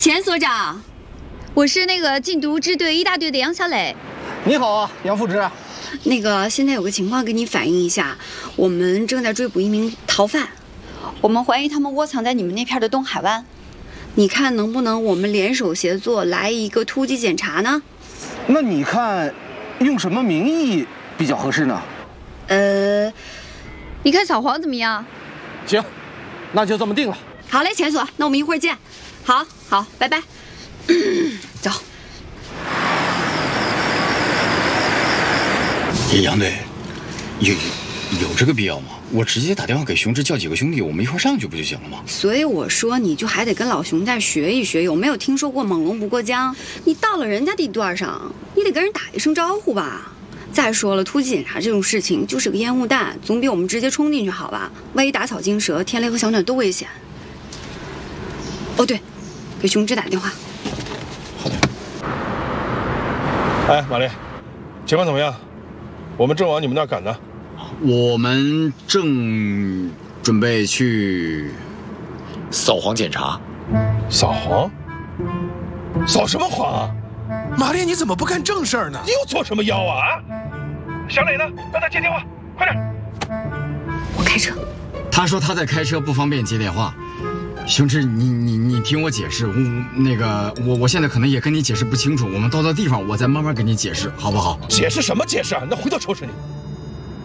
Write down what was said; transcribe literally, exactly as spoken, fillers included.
钱所长，我是那个禁毒支队一大队的杨小磊。 你好啊，杨副支。 那个现在有个情况跟你反映一下，我们正在追捕一名逃犯，我们怀疑他们窝藏在你们那片的东海湾，你看能不能我们联手协作来一个突击检查呢？ 那你看，用什么名义比较合适呢？呃， 你看小黄怎么样？ 行，那就这么定了。 好嘞，钱所，那我们一会儿见。好，好，拜拜。走。 杨队，有有这个必要吗？我直接打电话给熊志叫几个兄弟，我们一块上去不就行了吗？ 所以我说，你就还得跟老熊再学一学。有没有听说过猛龙不过江？你到了人家地段上，你得跟人打一声招呼吧。再说了，突击检查这种事情就是个烟雾弹，总比我们直接冲进去好吧？万一打草惊蛇，天雷和小暖都危险。哦对，给熊志打电话。 好的。 哎，玛丽，情况怎么样？我们正往你们那儿赶呢。 我们正准备去扫黄检查。 扫黄？扫什么黄啊？ 玛丽，你怎么不干正事儿呢？ 你又做什么妖啊？啊！小磊呢？让他接电话，快点！ 我开车。 他说他在开车，不方便接电话。熊志，你你你听我解释，我那个我我现在可能也跟你解释不清楚，我们到那地方我再慢慢给你解释，好不好？ 解释什么解释啊？那回头收拾你。